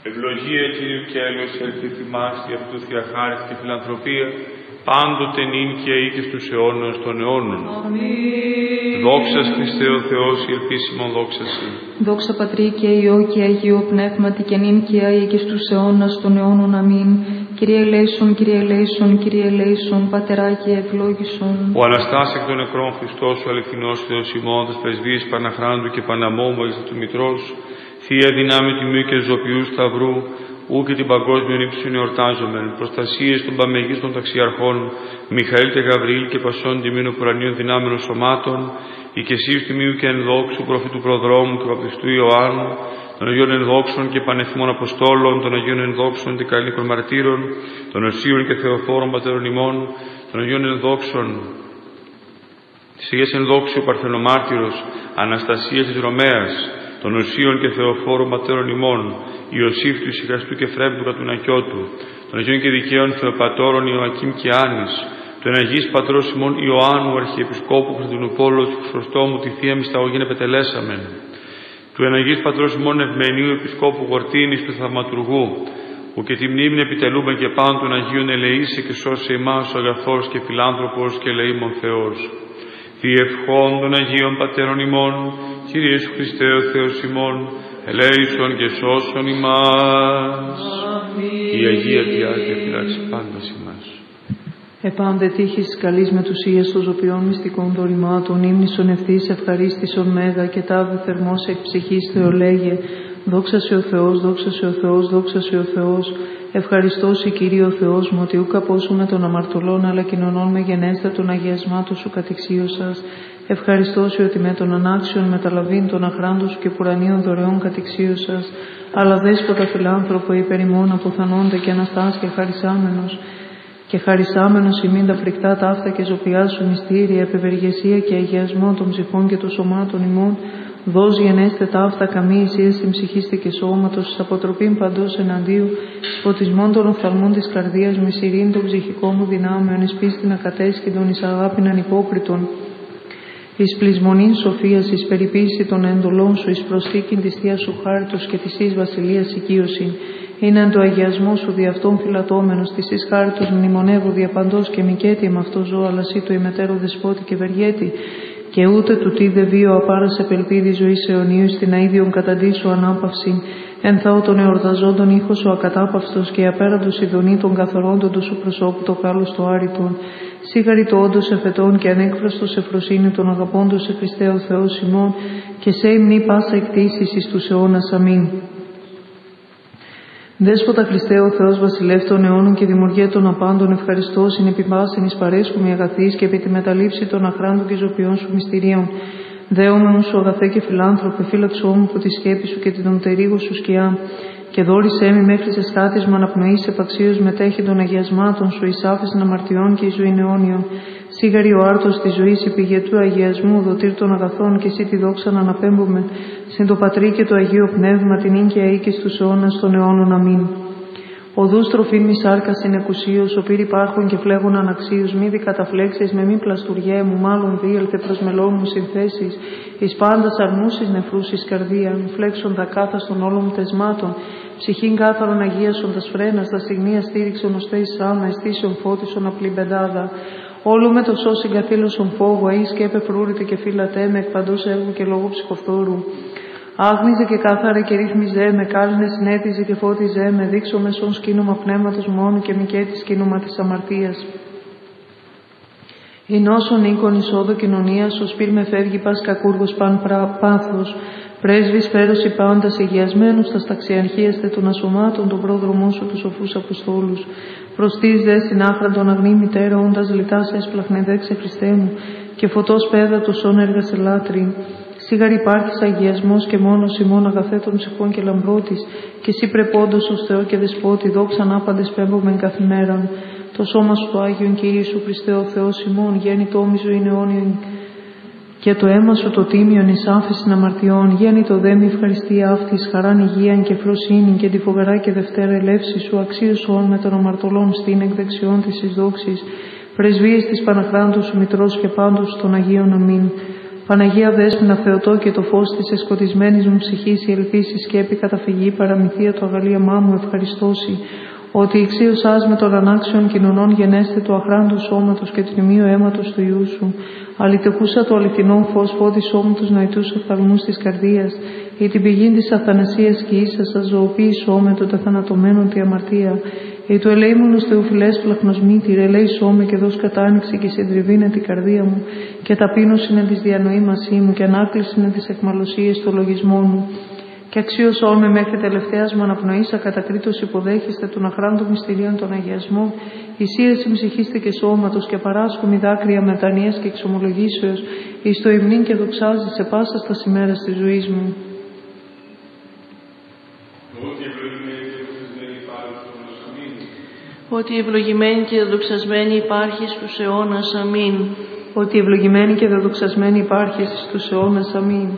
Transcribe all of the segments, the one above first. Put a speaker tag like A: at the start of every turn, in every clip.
A: Ευλογία Κυρίου και έλεος ελθει θυμάστη αυτού θειαχάρης και φιλανθρωπία, πάντοτε νυν και αεί και στους αιώνας των αιώνων.
B: Αμήν.
A: Δόξα Χριστέ ο Θεός, η ελπίσιμον δόξα Συ.
B: Δόξα Πατρί και Υιό και Αγίο Πνεύματι και νυν και αεί και στους αιώνας των αιώνων. Αμήν. Κύριε ελέησον, Κύριε ελέησον, Κύριε ελέησον, Πατεράκη ευλόγησον.
A: Ο Αναστάς εκ των νεκρών Χριστός, ο αληθινός Θεός ημών, τας πρεσβείες Παναχράντου και Παναμόμου εις του Μητρός, Θεία δυνάμει τιμίου και ζωοποιού σταυρού, ου και την παγκόσμιον ύψουν εορτάζομεν, προστασίες των παμεγίστων ταξιαρχών, Μιχαήλ και Γαβριήλ και πασών τιμήνων ουρανίων δυνάμενων σωμάτων, οικεσίους τιμίου και ενδόξου προφήτου προδρόμου και βαπτιστού Ιωάννου, των Αγίων ενδόξων και πανεθμών Αποστόλων, των Αγίων ενδόξων και καλίκων μαρτύρων, των Οσίων και Θεοφόρων πατέρων ημών, των Αγίων ενδόξων, της Αγίας ενδόξου Παρθενομάρτυρος, Αναστασίας της Ρωμαίας, των Οσίων και Θεοφόρων πατέρων ημών, Ιωσήφ του Ισυχαστού και Φρέμπτου Κατουνακιώτου, των Αγίων και Δικαίων Θεοπατώρων Ιωακήμ και Άνης, του Εναγής Πατρός ημών Ιωάννου Αρχιεπισκόπου Χριστινούπολου του Χρωστόμου τη Θεία Μυσταγωγήν επετελέσαμεν, του Εναγής Πατρός ημών Ευμενίου Επισκόπου Γορτίνης του Θαυματουργού, που και τη μνήμη επιτελούμε και πάνω των Αγίων ελεήσει και σώσε εμάς ο αγαθός και φιλάνθρωπος και ελεήμων Θεός. Διευχών των Αγίων Πατέρων ημών, Κύριε Ιησού Χριστέ ο Θεός ημών, ελέησον και σώσον ημάς. Η Αγία Διάρκεια φυλάξει πάντας ημάς.
B: Επάντε τύχης καλής μετουσίας των ζωπιών μυστικών δωρημάτων, ύμνησον ευθύς ευχαρίστησον μέγα και τάβε θερμός εκ ψυχής Θεολέγε. Δόξα σε ο Θεός, δόξα σε ο Θεός, δόξα σε ο Θεός. Ευχαριστώ σε Κύριε ο Θεός μου, ότι ουκ απόσουμε των αμαρτωλών, αλλά κοινωνών με γενέστα των αγιασμάτων σου κατηξίωσας. Ευχαριστώ σε ότι με των ανάξιων μεταλαβήν των αχράντων σου και πουρανίων δωρεών κατηξίωσας. Αλλά δέσποτα φιλάνθρωπο υπερ ημών αποθανόνται και αναστάς και χαρισάμενος ημίν τα φρικτά ταύτα και ζωπιά σου μυστήρια, επευεργεσία και αγιασμό των ψυχών και των σωμάτων ημών. Δώσ' γενέστε ταύτα καμή ισία στην ψυχήστε και σώματος, εις αποτροπήν παντός εναντίου, εις φωτισμών των οφθαλμών της καρδίας μου, εις ειρήνη των ψυχικών μου δυνάμεων, εις πίστην ακατέσχυντον, εις αγάπην ανυπόκριτον, εις πλεισμονήν σοφίας, εις περιποίηση των εντολών σου, εις προσθήκην της Θείας σου χάριτος και της εις βασιλείας οικείωσιν. Είναι εν το αγιασμό σου δι' αυτόν φυλατώμενος, της εις χάριτος μνημονεύω διαπαντός και μικέτη με αυτό ζω, αλλά σύ το ημετέρω δεσπότη και βεργέτη. Και ούτε του τι δε βίο απάρας επελπίδη ζωής αιωνίου στην αΐδιον καταντήσου ανάπαυση. Εν θάω των εορταζόντων ήχος ο ακατάπαυστος και απέραντος ειδονή των καθορώντων σου προσώπου το κάλος το άρρητον. Σίγαρη το όντως εφετών και ανέκφραστος εφροσύνη των αγαπώντος σε Χριστέ ο Θεός ημών και σε υμνή πάσα εκτίσεις εις τους αιώνας. Αμήν. Δέσποτα Χριστέ ο Θεός βασιλεύ των αιώνων και δημιουργέ των απάντων, ευχαριστώ συνεπιπάσιν εις παρέσχουμη αγαθής και επί τη μεταλήψη των αχράντων και ζωπιών σου μυστηρίων. Δέομαι μου σου αγαθέ και φιλάνθρωπε, φύλαξό μου από τη σκέπη σου και την τερίγου σου σκιά. Και δόρισέ μη μέχρι σε σχάτισμα αναπνοής επαξίως μετέχει των αγιασμάτων σου, εις άφεσιν αμαρτιών και εις ζωήν αιώνιον. Σίγαρη ο άρτος της ζωής υπηγετού αγιασμού, δοτήρ των αγαθών, και εσύ τη δόξα να αναπέμπουμε. Συν το Πατρί και το Αγίο Πνεύμα, την ίν και αεί και στους αιώνας των αιώνων. Αμήν. Οδούς τροφήν μη σάρκα συνεκουσίως, ο πύρ υπάρχων και φλέγων αναξίους, μη δι καταφλέξεις με μη πλαστουργέ μου, μάλλον δίελθε προς μελών μου συνθέσεις, εις πάντας αρνούσεις νεφρούσεις καρδίαν, φλέξον τα κάθαστον όλων μου τεσμάτων, ψυχήν κάθαρον αγίασον τας φρένας, τα στιγμία στήριξον ωστέ εις άμα, αισθήσεων φώτισον απλή μπεντάδα. Όλου με το σώσιν καθήλωσον φόβο, αείς και επεφρούρητε και φύλατέ με εκ παντός έργου και λόγου ψυχοφθόρου. Άγνιζε και κάθαρε και ρύθμιζε με, κάλυνε συνέτιζε και φώτιζε με, δείξω μεσόν σκήνωμα πνεύματος μόνο και μικέτη σκήνωμα της αμαρτίας. Η νόσον οίκον εισόδο κοινωνίας, ο σπίρ με φεύγει πας κακούργος παν πάθος. Πρέσβης φέρωση πάντας υγιασμένους, τα σταξιαρχίαστε των ασωμάτων, τον πρόδρομό σου τους σοφούς αποστόλους. Προστείς δε στην άχρα των αγνή μητέρα, όντας λιτάς έσπλαχνε δέξε Χριστέ μου, και φωτός πέδατος όν έργασε λάτρη. Σίγαρη υπάρχεις αγιασμός και μόνος ημών αγαθέτων ψυχών και λαμπρότης, και εσύ πρεπόντος ως Θεό και Δεσπότη, δόξαν άπαντες πέμπομεν καθημέραν. Το σώμα σου το Άγιον Κύριε σου Χριστέ ο Θεός ημών, γέννητό μη ζωήν αιώνιον, και το αίμα σου το τίμιον εις άφεσιν αμαρτιών, γέννητο δε μη ευχαριστία αυτής, χαράν υγείαν και φροσύνη, και τη φοβερά και δευτέρα ελεύση σου, αξίωσον με των αμαρτωλών στην εκδεξιών της εις δόξης, πρεσβείες της Παναχράντου σου Μητρός και πάντως των Αγίων. Αμήν. Παναγία Δέσποινα Θεοτό και το φως της εσκοτισμένης μου ψυχής, η ελπίση, σκέπη, καταφυγή, παραμυθία του αγαλίαμά μου ευχαριστώσει, ότι ηξίωσάς με των ανάξιων κοινωνών γενέστε του αχράντου σώματος και του τιμίου αίματος του Υιού σου. Αλητεχούσα το αληθινό φως, φώτη σώματος νοητούς οφθαλμούς της καρδίας, ή την πηγή της αθανασίας και ίσασα ζωοποίησό με το τεθανατωμένον τη αμαρτία, ή του ελεήμονος θεοφιλές πλαχνοσμήτηρ, ελέησό με και δώσ' κατάνοιξη και συντριβήνε την καρδία μου, και ταπείνωση είναι της διανοήμασή μου, και ανάκληση είναι της εκμαλωσίας του λογισμού μου. Και αξίωσόν με μέχρι τελευταίας μου αναπνοήσα, κατακρίτως υποδέχεστε των αχράντων μυστηρίων των αγιασμών, ισίαση ψυχίστε και σώματος, και παράσχομη δάκρυα μετανοίας και εξομολογήσεως, εις το υμνήν και δοξάζει σε πάσα στα ημέρας της ζωής μου.
C: Ότι ευλογημένη και δεδοξασμένη υπάρχει στους αιώνας. Αμήν.
B: Ότι ευλογημένη και δεδοξασμένη υπάρχει στους αιώνας. Αμήν.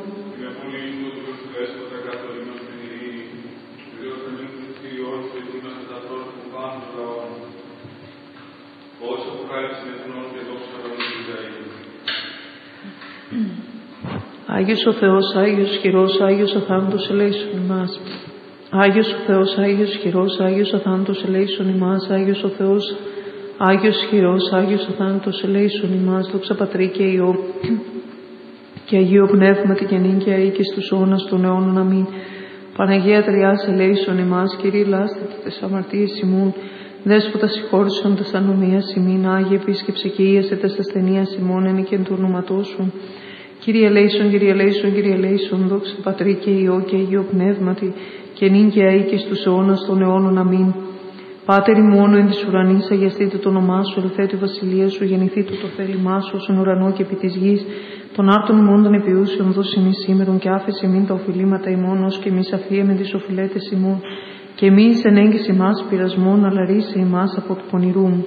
B: Άγιος ο Θεός, Άγιος χειρός, Άγιος αθάνατος ελέησον ημάς. Άγιος ο Θεός, Άγιος χειρός, Άγιος αθάνατος ελέησον ημάς. Άγιος ο Θεός, Άγιος χειρός, Άγιος αθάνατος ελέησον ημάς. Δόξα Πατρί και Υιό και Αγίο Πνεύματι και νυν και αεί και στους αιώνας των αιώνων. Αμήν. Παναγία Τριάς ελέησον ημάς. Κύριε λάστετε τες αμαρτίες ημών. Δέσποτα συγχώρησον τες ανομίας ημίν. Άγιε επίσκεψε και ίασε τες ασθενείας ημών εν και εν του ονόματός σου. Κύριε ελέησον, Κύριε ελέησον, Κύριε ελέησον. Δόξα Πατρί και Υιό και Αγίο Πνεύματι και νυν και αεί και στους αιώνας των αιώνων. Αμήν. Πάτερ ημών εν της ουρανής, αγιαστείτε το όνομά σου, ελθέτω η βασιλεία σου, γεννηθήτω το θέλημά σου, όσον ουρανό και επί της γης. Των άρτων ημών των επιούσεων δώσει ημί σήμερον, και άφησε ημίν τα οφειλήματα ημών, ως και εμείς αφίεμεν τις οφειλέτες ημών. Και εμείς εν έγκυση ημάς πειρασμών, αλλά ρίσε ημάς από του πονηρού.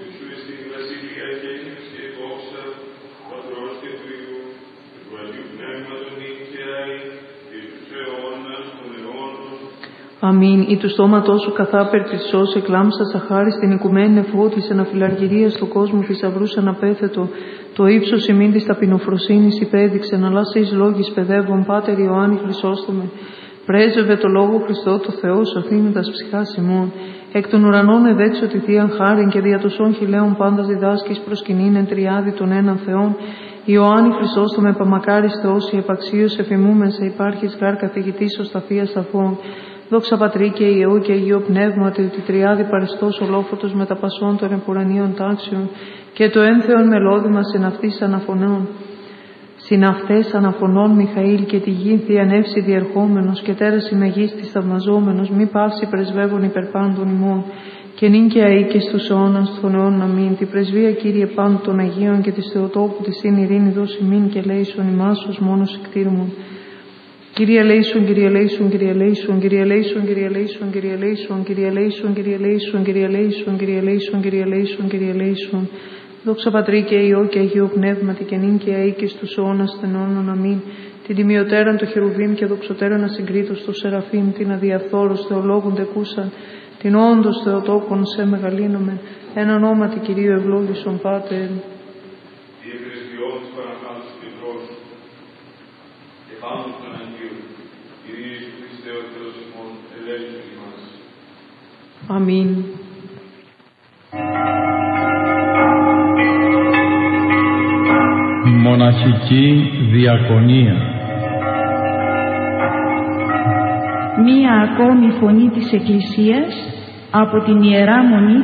B: Αμήν. Ή του στόματός σου καθάπερ τρισός, εκλάμψας αχάρις την οικουμένη νεφώτης, αναφιλαργυρία στο κόσμο θησαυρούς αναπέθετο, το ύψος ημίν της ταπεινοφροσύνης υπέδειξε, να λάσε εις λόγης παιδεύων, Πάτερ Ιωάννη Χρυσόστομε. Πρέσβευε το Λόγο Χριστό το Θεό, σωθήνοντας ψυχάς ημών. Εκ των ουρανών εδέξω τη θείαν χάριν και δια τοσών χιλέων πάντας διδάσκεις προσκυνήν εν τριάδι των έναν Θεών. Ιωάννη Χρυσόστομε, παμακάρις Θεός, η επαξίως εφημούμενσα υπάρχεις γάρ καθηγητής ως τα θεία σαφών. Δόξα Πατρί και Υιό και Αγίο Πνεύματι, ότι τριάδι παριστός ολόφωτος με τα πασών των επουρανίων τάξεων και το ένθεον μελώδημα συναυτής αναφωνών. Συναυτές αναφωνών Μιχαήλ και τη γη θειανεύσει διερχόμενος και τέραση μεγίστης θαυμαζόμενος, μη παύσει πρεσβεύων υπερπάντων ημών και νυν και αεί και στους αιώνας των αιώνων. Αμήν. Τη πρεσβεία Κύριε πάντων των Αγίων και της Θεοτόπου της είναι ειρήνη δώσει μην και λέησον ημάς ως μόνος εκτήρμων. Κύριε ελέησον, Κύριε ελέησον, Κύριε ελέησον, Κύριε ελέησον, Κύριε ελέησον, Κύριε ελέησον, Κύριε ελέησον, Κύριε ελέησον, Κύριε ελέησον, Κύριε ελέησον, Κύριε ελέησον, Κύριε ελέησον. Δόξα Πατρί και Υιό και Αγίο Πνεύματι και νυν και αεί και στους αιώνας των αιώνων. Αμήν. Την τιμιωτέραν το χερουβίμ και δοξωτέραν ασυγκρίτως το σεραφείμ, την αδιαφθόρος θεολόγων τεκούσαν, την όντως Θεοτόκον σε μεγαλύνομεν, εν ονόματι Κυρίου ευλόγησον Πάτερ. Αμήν.
D: Μοναχική διακονία.
E: Μία ακόμη φωνή της Εκκλησίας από την Ιερά Μονή